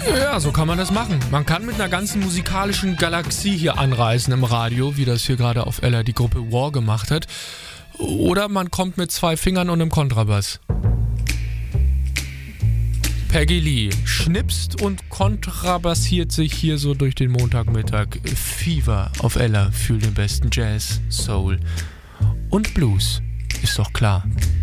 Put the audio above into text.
Ja, so kann man das machen. Man kann mit einer ganzen musikalischen Galaxie hier anreisen im Radio, wie das hier gerade auf Ella die Gruppe War gemacht hat. Oder man kommt mit 2 Fingern und einem Kontrabass. Peggy Lee schnipst und kontrabassiert sich hier so durch den Montagmittag. Fever auf Ella für den besten Jazz, Soul und Blues. Ist doch klar.